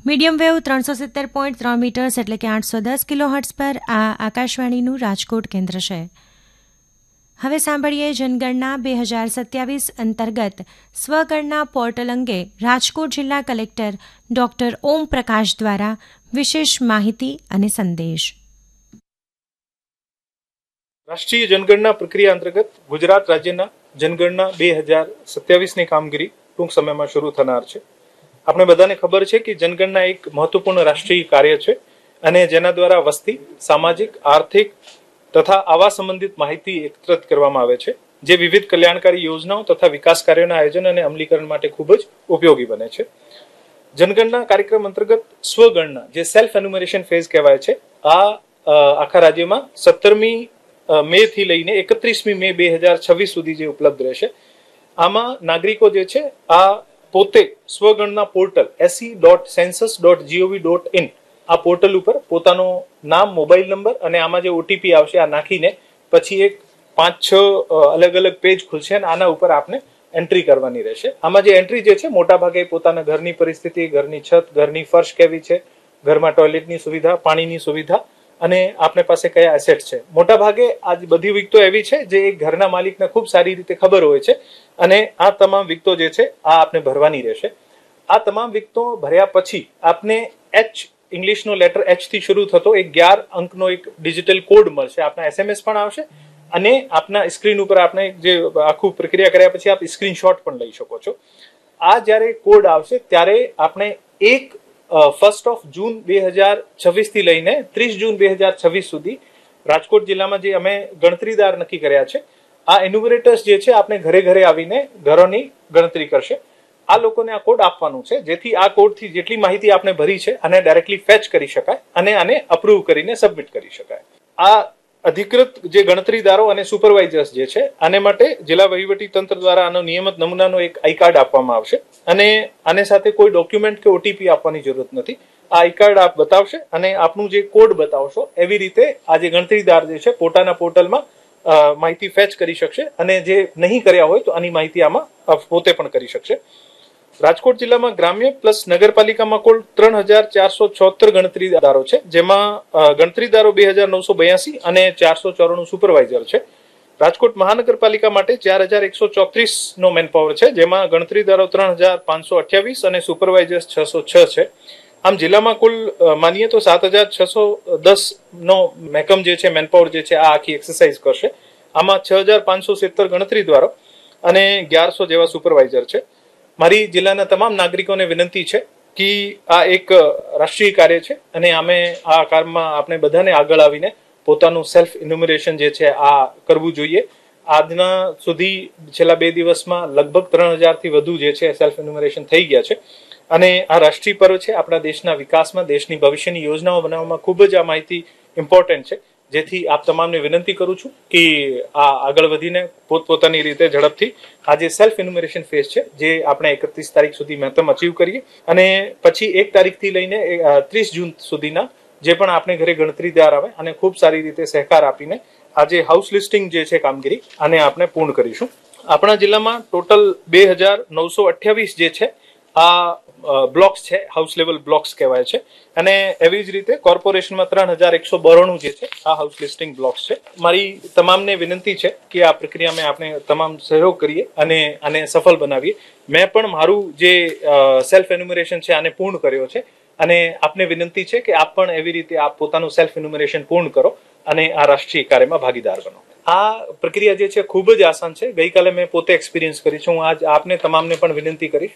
Medium wave 370.3 metres એટલે કે 810 kilohertz પર આ આકાશવાણીનું રાજકોટ કેન્દ્ર છે. હવે સાંભળીએ જનગણના 2027 અંતર્ગત સ્વગણના પોર્ટલ અંગે રાજકોટ જિલ્લા કલેક્ટર ડોક્ટર ઓમ પ્રકાશ દ્વારા વિશેષ માહિતી અને સંદેશ. રાષ્ટ્રીય જનગણના પ્રક્રિયા અંતર્ગત ગુજરાત રાજ્યના જનગણના 2027ની કામગીરી ટૂંક સમયમાં શરૂ થનાર છે. આપણે બધાને ખબર છે કે જનગણના એક મહત્વપૂર્ણ રાષ્ટ્રીય કાર્ય છે અને જેના દ્વારા વસ્તી, સામાજિક, આર્થિક તથા આવા સંબંધિત માહિતી એકત્રિત કરવામાં આવે છે, જે વિવિધ કલ્યાણકારી યોજનાઓ તથા વિકાસ કાર્યોના આયોજન અને અમલીકરણ માટે ખૂબ જ ઉપયોગી બને છે. જનગણના કાર્યક્રમ અંતર્ગત સ્વગણના જે સેલ્ફ એન્યુમરેશન ફેઝ કહેવાય છે, આ આખા રાજ્યમાં 17મી મે થી લઈને 31મી મે 2026 સુધી જે ઉપલબ્ધ રહેશે. આમાં નાગરિકો જે છે આ પોતે સ્વગણના પોર્ટલ se.census.gov.in આ પોર્ટલ ઉપર પોતાનું નામ, મોબાઈલ નંબર અને આમાં જે ઓટીપી આવશે આ નાખીને પછી એક 5-6 અલગ અલગ પેજ ખુલશે અને આના ઉપર આપને એન્ટ્રી કરવાની રહેશે. આમાં જે એન્ટ્રી જે છે મોટા ભાગે પોતાના ઘરની પરિસ્થિતિ, ઘરની છત, ઘરની ફર્શ કેવી છે, ઘરમાં ટોયલેટની સુવિધા, પાણીની સુવિધા અને આપને પાસે કયા એસેટ છે. મોટા ભાગે આ બધી વિગતો એવી છે જે એક ઘરના માલિકને ખૂબ સારી રીતે ખબર હોય છે અને આ તમામ વિગતો જે છે આ આપને ભરવાની રહેશે. આ તમામ વિગતો ભર્યા પછી આપને ઇંગ્લિશનો લેટર એચ થી શરૂ થતો એક 11 અંકનો એક ડિજિટલ કોડ મળશે. આપના એસએમએસ પણ આવશે અને આપના સ્ક્રીન ઉપર આપણે જે આખું પ્રક્રિયા કર્યા પછી આપ સ્ક્રીનશોટ પણ લઈ શકો છો. આ જ્યારે કોડ આવશે ત્યારે આપણે 1 જૂન 2026 થી લઈને 30 જૂન 2026 સુધી રાજકોટ જિલ્લામાં જે અમે ગણતરીદાર નક્કી કર્યા છે, આ એન્યુમરેટર્સ જે છે આપણે ઘરે ઘરે આવીને ઘરોની ગણતરી કરશે. આ લોકોને આ કોડ આપવાનું છે, જેથી આ કોડથી જેટલી માહિતી આપણે ભરી છે અને ડાયરેક્ટલી ફેચ કરી શકાય અને આને અપ્રૂવ કરીને સબમિટ કરી શકાય. આ અધિકૃત જે ગણતરીદારો અને સુપરવાઇઝર્સ જે છે આને માટે જિલ્લા વહીવટી તંત્ર દ્વારા આનો નિયમિત નમૂનાનો એક આઈ કાર્ડ આપવામાં આવશે અને આને સાથે કોઈ ડોક્યુમેન્ટ કે ઓટીપી આપવાની જરૂરત નથી. આ આઈ કાર્ડ આપ બતાવશે અને આપનું જે કોડ બતાવશો એવી રીતે આ જે ગણતરીદાર જે છે પોતાના પોર્ટલમાં માહિતી ફેચ કરી શકશે અને જે નહીં કર્યા હોય તો આની માહિતી આમાં પોતે પણ કરી શકશે. રાજકોટ જિલ્લામાં ગ્રામ્ય પ્લસ નગરપાલિકામાં કુલ 3476 ગણતરીદારો છે, જેમાં ગણતરીદારો 2982 અને 494 સુપરવાઇઝર છે. રાજકોટ મહાનગરપાલિકા માટે 4134 નો મેનપાવર છે, જેમાં ગણતરીદારો 3528 અને સુપરવાઇઝર્સ 606 છે. આમ જિલ્લામાં કુલ માનીએ તો 7610 નો મેકમ જે છે, મેનપાવર જે છે આ આખી એક્સરસાઇઝ કરશે. આમાં 6570 ગણતરીદારો અને 1100 જેવા સુપરવાઇઝર છે. મારી જિલ્લાના તમામ નાગરિકોને વિનંતી છે કે આ એક રાષ્ટ્રીય કાર્ય છે અને અમે આ કામમાં આપણે બધાને આગળ આવીને પોતાનું સેલ્ફ ઇન્યુમરેશન જે છે આ કરવું જોઈએ. આજના સુધી છેલ્લા 2 દિવસમાં લગભગ 3000 થી વધુ જે છે સેલ્ફ ઇન્યુમરેશન થઈ ગયા છે અને આ રાષ્ટ્રીય પર્વ છે. આપણા દેશના વિકાસમાં, દેશની ભવિષ્યની યોજનાઓ બનાવવામાં ખૂબ જ આ માહિતી ઇમ્પોર્ટન્ટ છે, જેથી આપ તમામને વિનંતી કરું છું કે આ આગળ વધીને પોતપોતાની રીતે ઝડપથી આ જે સેલ્ફ ઇન્યુમરેશન ફેઝ છે જે આપણે 31 તારીખ સુધી મહત્તમ અચીવ કરીએ અને પછી 1 તારીખથી લઈને 30 જૂન સુધીના જે પણ આપણે ઘરે ગણતરીદાર આવે અને ખૂબ સારી રીતે સહકાર આપીને આ જે હાઉસ લિસ્ટિંગ જે છે કામગીરી આને આપણે પૂર્ણ કરીશું. આપણા જિલ્લામાં ટોટલ 2928 જે છે આ બ્લોક્સ છે, હાઉસ લેવલ બ્લોક્સ કહેવાય છે અને એવી જ રીતે કોર્પોરેશનમાં 3192 જે છે આ હાઉસ લિસ્ટિંગ બ્લોક્સ છે. મારી તમામને વિનંતી છે કે આ પ્રક્રિયામાં આપણે તમામ સહયોગ કરીએ અને આને સફળ બનાવીએ. મેં પણ મારું જે સેલ્ફ એન્યુમરેશન છે આને પૂર્ણ કર્યો છે અને આપને વિનંતી છે કે આપ પણ એવી રીતે આપ પોતાનું સેલ્ફ એન્યુમરેશન પૂર્ણ કરો અને આ રાષ્ટ્રીય કાર્યમાં ભાગીદાર બનો. આ પ્રક્રિયા જે છે ખૂબ જ આસાન છે. ગઈકાલે મેં પોતે એક્સપિરિયન્સ કરી છે. હું આજ આપને તમામને પણ વિનંતી કરીશ